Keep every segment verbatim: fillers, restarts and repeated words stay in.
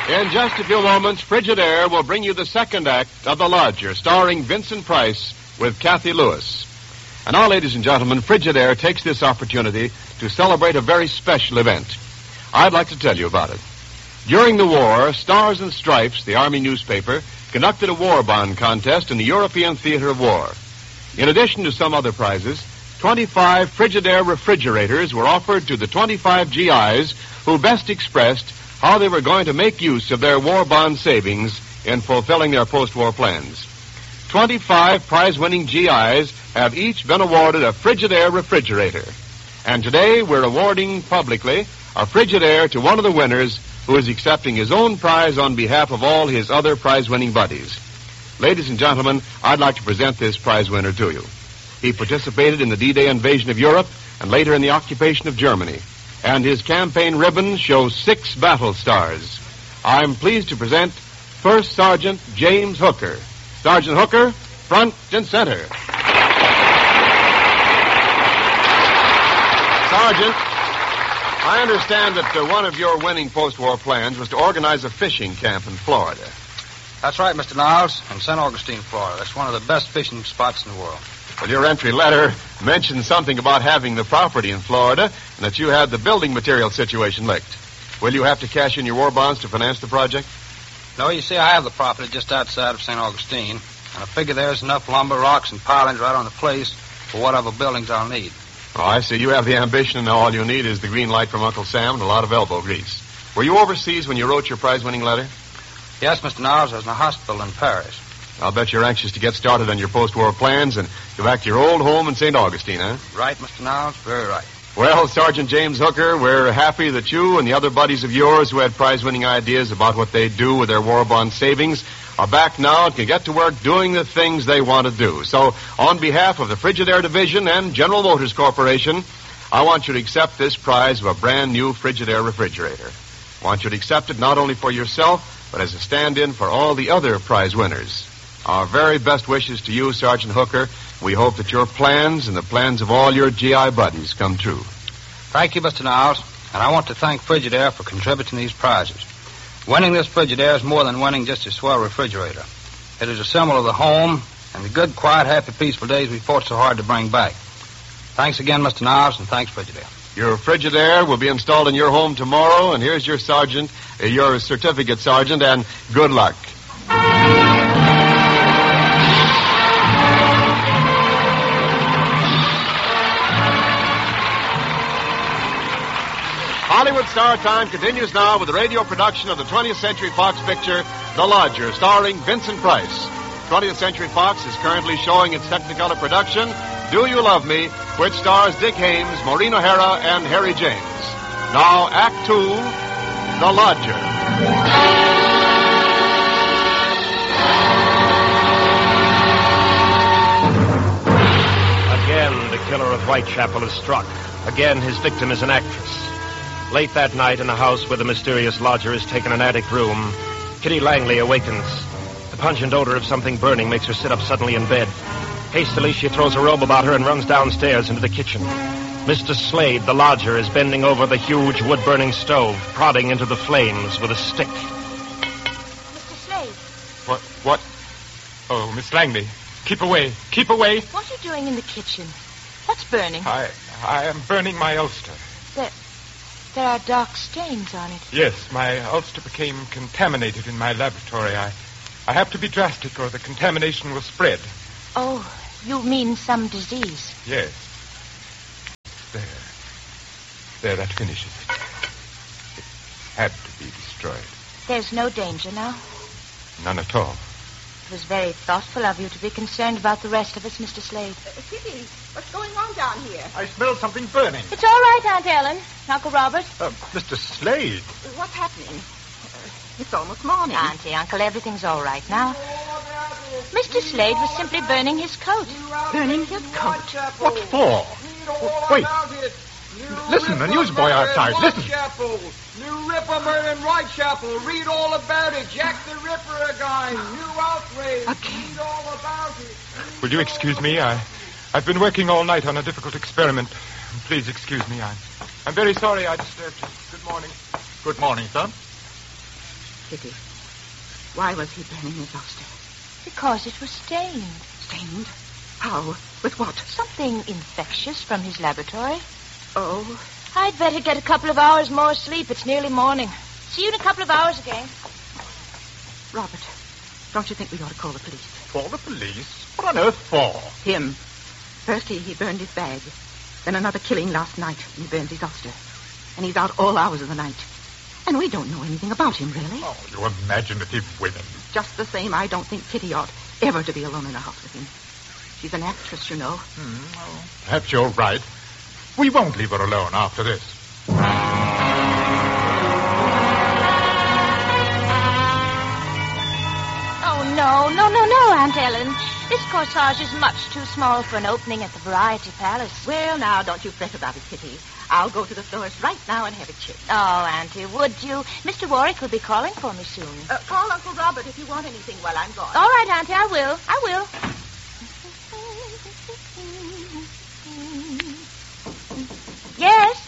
In just a few moments, Frigidaire will bring you the second act of The Lodger, starring Vincent Price with Kathy Lewis. And now, ladies and gentlemen, Frigidaire takes this opportunity to celebrate a very special event. I'd like to tell you about it. During the war, Stars and Stripes, the Army newspaper, conducted a war bond contest in the European Theater of War. In addition to some other prizes, twenty-five Frigidaire refrigerators were offered to the twenty-five G Is who best expressed how they were going to make use of their war bond savings in fulfilling their post-war plans. twenty-five prize-winning G Is have each been awarded a Frigidaire refrigerator. And today we're awarding publicly a Frigidaire to one of the winners who is accepting his own prize on behalf of all his other prize-winning buddies. Ladies and gentlemen, I'd like to present this prize winner to you. He participated in the D-Day invasion of Europe and later in the occupation of Germany. And his campaign ribbon shows six battle stars. I'm pleased to present First Sergeant James Hooker. Sergeant Hooker, front and center. Sergeant, I understand that uh, one of your winning post-war plans was to organize a fishing camp in Florida. That's right, Mister Niles, in Saint Augustine, Florida. That's one of the best fishing spots in the world. Well, your entry letter mentioned something about having the property in Florida and that you had the building material situation licked. Will you have to cash in your war bonds to finance the project? No, you see, I have the property just outside of Saint Augustine, and I figure there's enough lumber, rocks, and pilings right on the place for whatever buildings I'll need. Oh, I see. You have the ambition, and all you need is the green light from Uncle Sam and a lot of elbow grease. Were you overseas when you wrote your prize-winning letter? Yes, Mister Niles, I was in a hospital in Paris. I'll bet you're anxious to get started on your post-war plans and go back to your old home in Saint Augustine, huh? Right, Mister Niles, very right. Well, Sergeant James Hooker, we're happy that you and the other buddies of yours who had prize-winning ideas about what they'd do with their war bond savings are back now and can get to work doing the things they want to do. So, on behalf of the Frigidaire Division and General Motors Corporation, I want you to accept this prize of a brand-new Frigidaire refrigerator. I want you to accept it not only for yourself, but as a stand-in for all the other prize winners. Our very best wishes to you, Sergeant Hooker. We hope that your plans and the plans of all your G I buddies come true. Thank you, Mister Niles, and I want to thank Frigidaire for contributing these prizes. Winning this Frigidaire is more than winning just a swell refrigerator. It is a symbol of the home and the good, quiet, happy, peaceful days we fought so hard to bring back. Thanks again, Mister Niles, and thanks, Frigidaire. Your Frigidaire will be installed in your home tomorrow, and here's your sergeant, uh, your certificate, Sergeant, and good luck. Hollywood Star Time continues now with the radio production of the twentieth Century Fox picture, The Lodger, starring Vincent Price. twentieth Century Fox is currently showing its Technicolor production, Do You Love Me, which stars Dick Haymes, Maureen O'Hara, and Harry James. Now, Act Two, The Lodger. Again, the killer of Whitechapel is struck. Again, his victim is an actress. Late that night, in the house where the mysterious lodger has taken an attic room, Kitty Langley awakens. The pungent odor of something burning makes her sit up suddenly in bed. Hastily, she throws a robe about her and runs downstairs into the kitchen. Mister Slade, the lodger, is bending over the huge wood-burning stove, prodding into the flames with a stick. Mister Slade. What? What? Oh, Miss Langley. Keep away. Keep away. What are you doing in the kitchen? What's burning? I I am burning my ulster. There, there are dark stains on it. Yes, my ulster became contaminated in my laboratory. I, I have to be drastic or the contamination will spread. Oh, you mean some disease? Yes. There. There, that finishes it. It had to be destroyed. There's no danger now? None at all. It was very thoughtful of you to be concerned about the rest of us, Mister Slade. Uh, Kitty, what's going on down here? I smell something burning. It's all right, Aunt Ellen. Uncle Robert. Uh, Mister Slade. What's happening? Uh, it's almost morning. Auntie, Uncle, everything's all right now. Mister Slade was simply burning his coat. Burning his coat? What for? Oh, wait. Listen, the newsboy outside. Listen. Whitechapel. New Ripper murder in Whitechapel. Read all about it. Jack the Ripper again. New outrage. Again. Read all about it. Will you excuse me? I, I've been working all night on a difficult experiment. Please excuse me. I'm, I'm very sorry I disturbed you. Good morning. Good morning, sir. Kitty, why was he burning his ulster? Because it was stained. Stained? How? With what? Something infectious from his laboratory. Oh. I'd better get a couple of hours more sleep. It's nearly morning. See you in a couple of hours again. Robert, don't you think we ought to call the police? Call the police? What on earth for? Him. First he, he burned his bag. Then another killing last night, and he burned his ulster. And he's out all hours of the night. And we don't know anything about him, really. Oh, you imaginative women. Just the same, I don't think Kitty ought ever to be alone in the house with him. She's an actress, you know. Hmm, well, perhaps you're right. We won't leave her alone after this. Oh, no, no, no, no, Aunt Ellen. This corsage is much too small for an opening at the Variety Palace. Well, now, don't you fret about it, Kitty. I'll go to the florist right now and have it checked. Oh, Auntie, would you? Mister Warwick will be calling for me soon. Uh, call Uncle Robert if you want anything while I'm gone. All right, Auntie, I will. I will. Yes?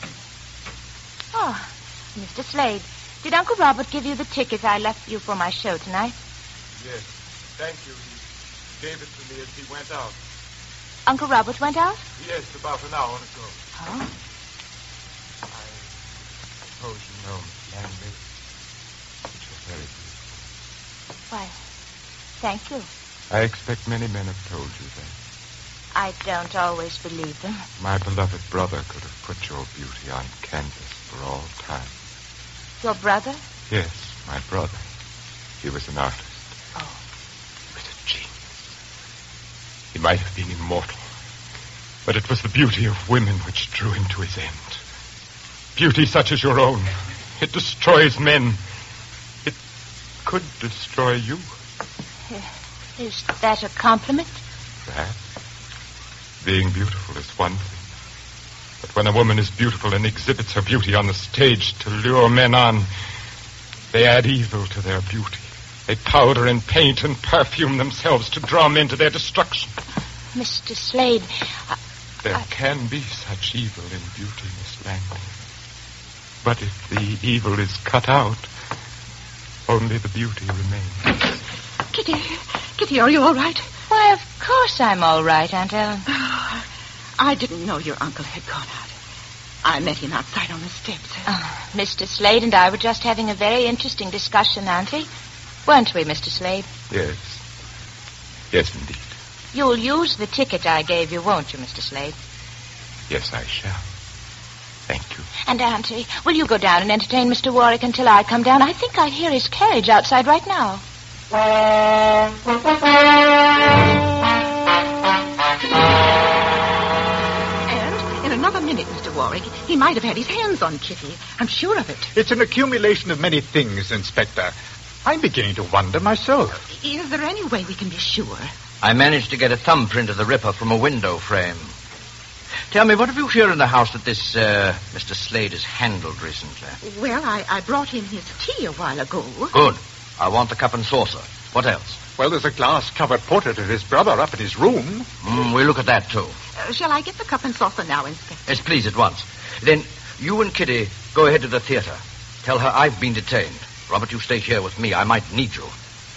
Oh, Mister Slade, did Uncle Robert give you the ticket I left you for my show tonight? Yes, thank you. He gave it to me as he went out. Uncle Robert went out? Yes, about an hour ago. Oh? I suppose you know, Miss Langley, that you're very beautiful. Why, thank you. I expect many men have told you that. I don't always believe them. My beloved brother could have put your beauty on canvas for all time. Your brother? Yes, my brother. He was an artist. Oh. He was a genius. He might have been immortal, but it was the beauty of women which drew him to his end. Beauty such as your own. It destroys men. It could destroy you. Is that a compliment? Perhaps. Being beautiful is one thing. But when a woman is beautiful and exhibits her beauty on the stage to lure men on, they add evil to their beauty. They powder and paint and perfume themselves to draw men to their destruction. Mister Slade, I, There I... can be such evil in beauty, Miss Langley. But if the evil is cut out, only the beauty remains. Kitty, Kitty, are you all right? Why, of course I'm all right, Aunt Ellen. Oh, I didn't know your uncle had gone out. I met him outside on the steps. Oh, Mister Slade and I were just having a very interesting discussion, Auntie. Weren't we, Mister Slade? Yes. Yes, indeed. You'll use the ticket I gave you, won't you, Mister Slade? Yes, I shall. Thank you. And, Auntie, will you go down and entertain Mister Warwick until I come down? I think I hear his carriage outside right now. And in another minute, Mister Warwick, he might have had his hands on Kitty. I'm sure of it. It's an accumulation of many things, Inspector. I'm beginning to wonder myself. Is there any way we can be sure? I managed to get a thumbprint of the Ripper from a window frame. Tell me, what have you here in the house that this uh, Mister Slade has handled recently? Well, I, I brought him his tea a while ago. Good. I want the cup and saucer. What else? Well, there's a glass-covered portrait of his brother up in his room. Mm, we'll look at that, too. Uh, shall I get the cup and saucer now, Inspector? Yes, please, at once. Then you and Kitty go ahead to the theater. Tell her I've been detained. Robert, you stay here with me. I might need you.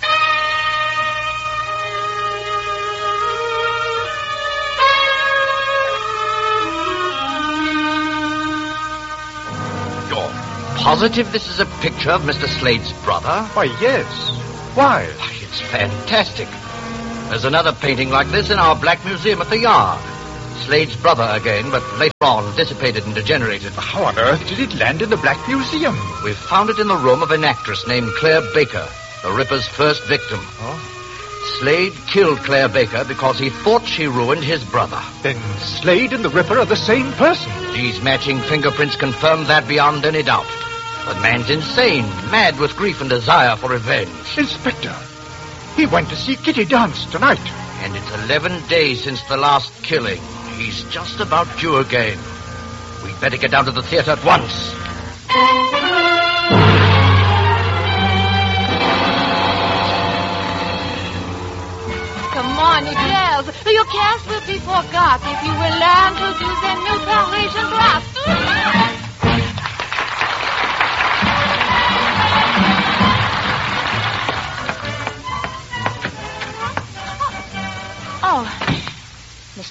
Positive this is a picture of Mister Slade's brother? Why, yes. Why? Why, it's fantastic. There's another painting like this in our Black Museum at the Yard. Slade's brother again, but later on dissipated and degenerated. How on earth did it land in the Black Museum? We found it in the room of an actress named Claire Baker, the Ripper's first victim. Oh? Slade killed Claire Baker because he thought she ruined his brother. Then Slade and the Ripper are the same person. These matching fingerprints confirm that beyond any doubt. The man's insane, mad with grief and desire for revenge. Inspector, he went to see Kitty dance tonight. And it's eleven days since the last killing. He's just about due again. We'd better get down to the theater at once. Come on, you girls. Your cast will be forgot if you will learn to do the new Parisian glass.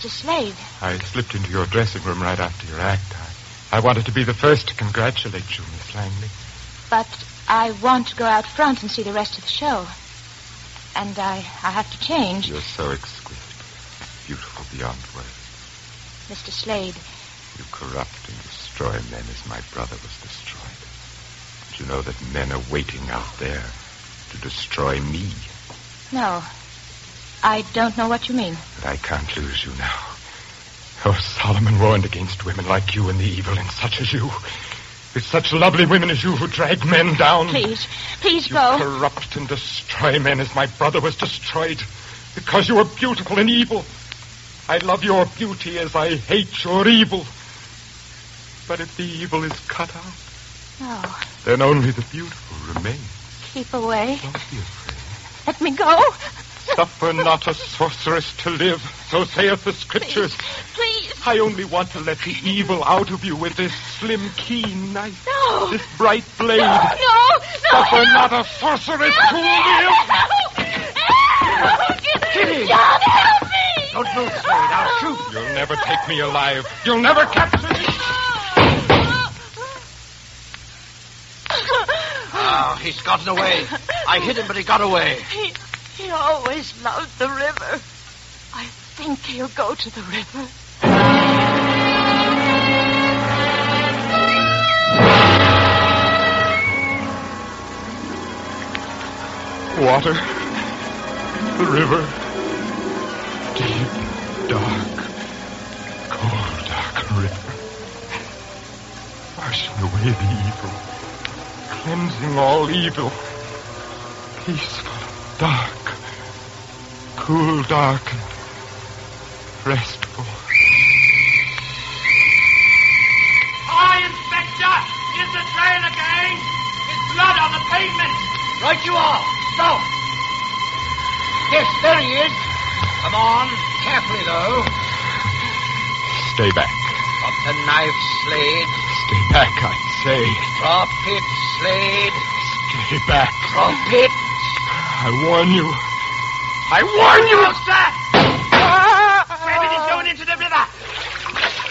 Mister Slade. I slipped into your dressing room right after your act. I, I wanted to be the first to congratulate you, Miss Langley. But I want to go out front and see the rest of the show. And I, I have to change. You're so exquisite. Beautiful beyond words. Mister Slade. You corrupt and destroy men as my brother was destroyed. Don't you know that men are waiting out there to destroy me? No. I don't know what you mean. But I can't lose you now. Oh, Solomon warned against women like you and the evil in such as you. It's such lovely women as you who drag men down. Please, please you go. You corrupt and destroy men as my brother was destroyed. Because you are beautiful and evil. I love your beauty as I hate your evil. But if the evil is cut out, no. Then only the beautiful remains. Keep away. Don't be afraid. Let me go. Suffer not a sorceress to live, so saith the Scriptures. Please, please. I only want to let the evil out of you with this slim, keen knife. No. This bright blade. No, no, no. Suffer help. not a sorceress to live. Help. Kitty. John, help me. Don't move, Slade. I'll shoot. You'll never take me alive. You'll never capture me. Oh, he's gotten away. I hit him, but he got away. He, he always loved the river. I think he'll go to the river. Water. The river. Deep, dark, cold, dark river. Washing away the evil. Cleansing all evil. Peaceful, dark, cool, dark, and restful. Hi, Inspector! Here's the trail again! It's blood on the pavement! Right you are. Stop. Yes, there he is. Come on. Carefully, though. Stay back. Drop the knife, Slade. Stay back, I say. Drop it, Slade. Stay back. Drop it. I warn you. I warn you! Sir!